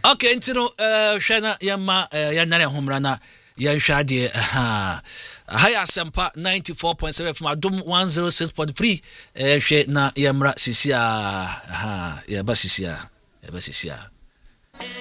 Okay, ntino hwana yama yanare homra na yanhwa de haya sempa 94.7 from Adom 106.3 hwe na yamra sisia yaba sisia